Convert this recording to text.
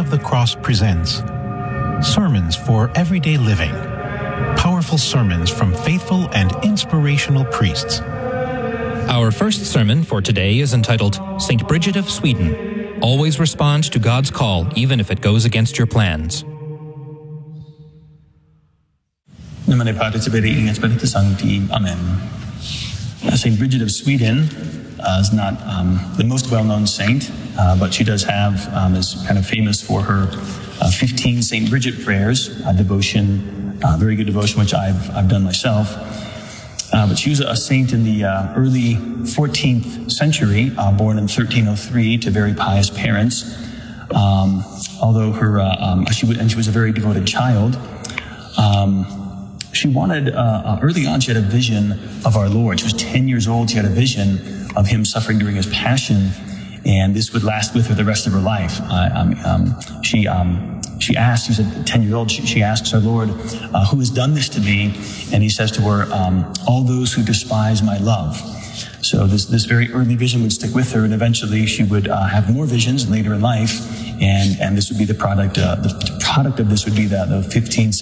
of the Cross presents Sermons for Everyday Living. Powerful sermons from faithful and inspirational priests. Our first sermon for today is entitled St. Bridget of Sweden. Always respond to God's call, even if it goes against your plans. Namane Patris et Filii Spiritus Sancti. Amen. St. Bridget of Sweden is not the most well-known saint, but she does have, is kind of famous for her 15 St. Bridget prayers, devotion, very good devotion, which I've done myself. But she was a saint in the early 14th century, born in 1303 to very pious parents. Although she was a very devoted child. She wanted, early on, she had a vision of our Lord. She was 10 years old. She had a vision of him suffering during his passion, and this would last with her the rest of her life. She asked, she said, 10-year-old, she asks her Lord, who has done this to me? And he says to her, all those who despise my love. So this very early vision would stick with her, and eventually she would have more visions later in life, and this would be the product of this would be the 15th